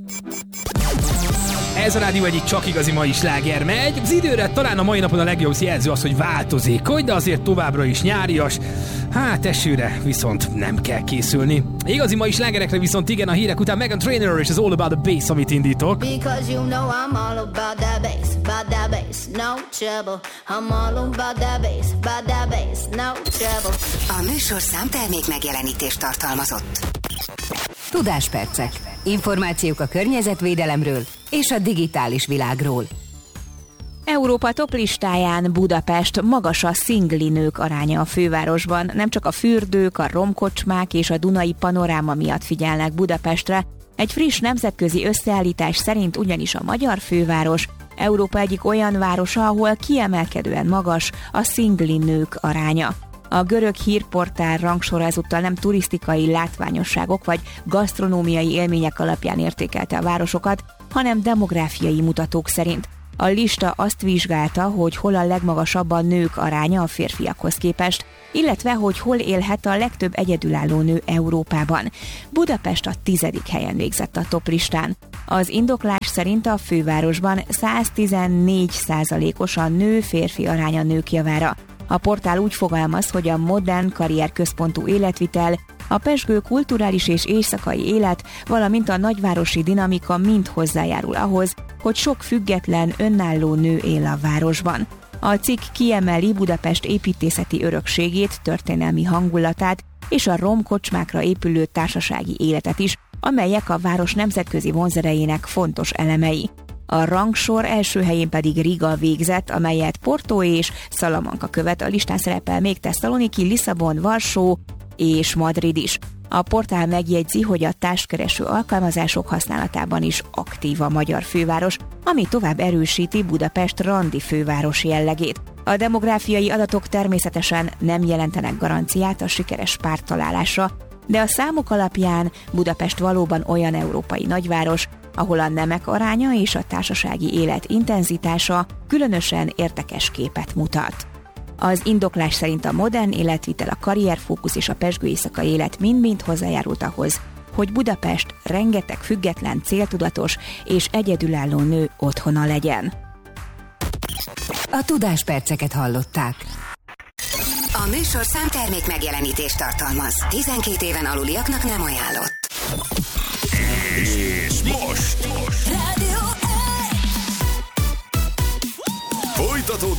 Ez a rádió egyik csak igazi mai sláger megy. Az időre talán a mai napon a legjobb jelző az, hogy változékony, de azért továbbra is nyárias. Hát esőre viszont nem kell készülni. Igazi mai slágerekre viszont igen, a hírek után Meghan Trainor és az All About the Bass, amit indítok. Because you know I'm all about that bass, no trouble. I'm all about that bass, no trouble. A műsorszám termék megjelenítést tartalmazott. Tudáspercek. Információk a környezetvédelemről és a digitális világról. Európa top listáján Budapest, magas a szingli nők aránya a fővárosban. Nem csak a fürdők, a romkocsmák és a dunai panoráma miatt figyelnek Budapestre. Egy friss nemzetközi összeállítás szerint ugyanis a magyar főváros Európa egyik olyan városa, ahol kiemelkedően magas a szingli nők aránya. A görög hírportál rangsora ezúttal nem turisztikai látványosságok vagy gasztronómiai élmények alapján értékelte a városokat, hanem demográfiai mutatók szerint. A lista azt vizsgálta, hogy hol a legmagasabb a nők aránya a férfiakhoz képest, illetve hogy hol élhet a legtöbb egyedülálló nő Európában. Budapest a 10. helyen végzett a toplistán. Az indoklás szerint a fővárosban 114%-os a nő-férfi aránya nők javára. A portál úgy fogalmaz, hogy a modern karrierközpontú életvitel, a pezsgő kulturális és éjszakai élet, valamint a nagyvárosi dinamika mind hozzájárul ahhoz, hogy sok független, önálló nő él a városban. A cikk kiemeli Budapest építészeti örökségét, történelmi hangulatát és a romkocsmákra épülő társasági életet is, amelyek a város nemzetközi vonzerejének fontos elemei. A rangsor első helyén pedig Riga végzett, amelyet Porto és Salamanca követ, a listán szerepel még Thessaloniki, Lisszabon, Varsó és Madrid is. A portál megjegyzi, hogy a társkereső alkalmazások használatában is aktív a magyar főváros, ami tovább erősíti Budapest randi főváros jellegét. A demográfiai adatok természetesen nem jelentenek garanciát a sikeres párttalálásra, de a számok alapján Budapest valóban olyan európai nagyváros, ahol a nemek aránya és a társasági élet intenzitása különösen érdekes képet mutat. Az indoklás szerint a modern életvitel, a karrierfókusz és a pezsgő éjszakai élet mind-mind hozzájárult ahhoz, hogy Budapest rengeteg független, céltudatos és egyedülálló nő otthona legyen. A tudásperceket hallották. A műsorszám termék megjelenítést tartalmaz. 12 éven aluliaknak nem ajánlott. És most! Folytatódik